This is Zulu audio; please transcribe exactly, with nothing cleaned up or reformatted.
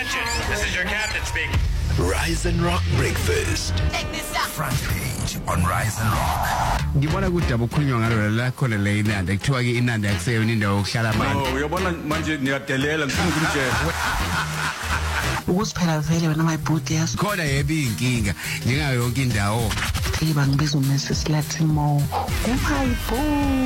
Attention, this is your captain speaking. Rise and Rock Breakfast. Check this out. Front page on Rise and Rock. Ngibona kudaba ukukhulunywa ngalo la khona le inanda kuthiwa ke inanda akuseyona indawo yokuhlala abantu. Oh, uyabona manje niyadelela ngifuna ukumtshela. Ukusiphela vele wena mayibhudi yaso. Khona yebe inkinga njengayo yonke indawo. Iba ngibiza uMrs Latimore. Emayibo.